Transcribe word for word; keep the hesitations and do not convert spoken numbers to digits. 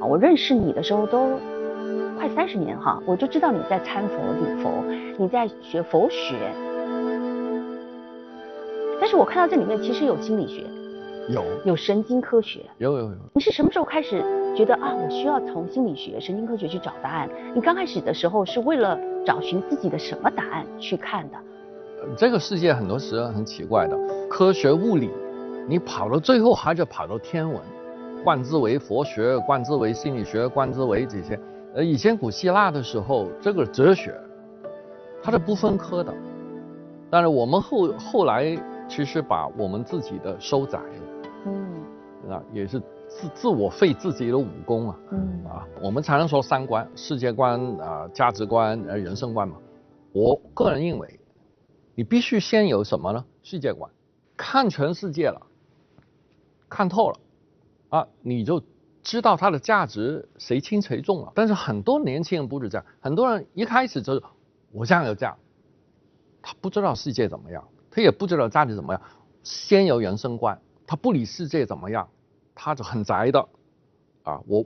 我认识你的时候都快三十年哈，我就知道你在参佛礼佛，你在学佛学。但是我看到这里面其实有心理学， 有有神经科学， 有有有。 你是什么时候开始觉得啊，我需要从心理学、神经科学去找答案？你刚开始的时候是为了找寻自己的什么答案去看的？ 这个世界很多时候很奇怪的，科学物理，你跑到最后还是跑到天文，冠之为佛学，冠之为心理学，冠之为这些。呃，以前古希腊的时候，这个哲学，它是不分科的，但是我们后后来其实把我们自己的收窄了，嗯，啊，也是自自我废自己的武功啊，嗯，啊，我们常常说三观，世界观啊、价值观、呃、人生观嘛。我个人认为，你必须先有什么呢？世界观，看全世界了，看透了，啊，你就知道它的价值谁轻谁重了。但是很多年轻人不是这样，很多人一开始就是我这样有这样，他不知道世界怎么样，他也不知道价值怎么样，先有人生观，他不理世界怎么样，他就很宅的，啊，我